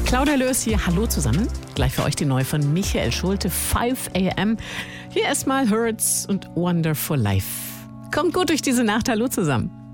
Claudia Löß hier, hallo zusammen. Gleich für euch die neue von Michael Schulte, 5 AM. Hier erstmal Hurts und Wonderful Life. Kommt gut durch diese Nacht, hallo zusammen.